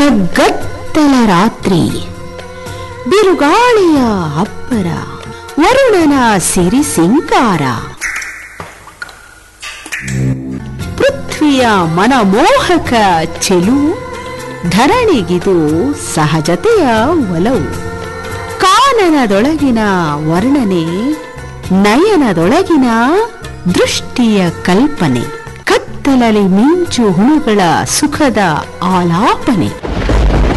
ಕಗ್ಗತ್ತಲ ರಾತ್ರಿ, ಬಿರುಗಾಳಿಯ ಅಬ್ಬರ, ವರುಣನ ಸಿರಿ ಸಿಂಗಾರ, ಪೃಥ್ವಿಯ ಮನಮೋಹಕ ಚೆಲುವು, ಧರಣಿಗಿದು ಸಹಜತೆಯ ಒಲವು. ಕಾನನದೊಳಗಿನ ವರ್ಣನೆ, ನಯನದೊಳಗಿನ ದೃಷ್ಟಿಯ ಕಲ್ಪನೆ, ಕತ್ತಲಲ್ಲಿ ಮಿಂಚು ಹುಳುಗಳ ಸುಖದ ಆಲಾಪನೆ.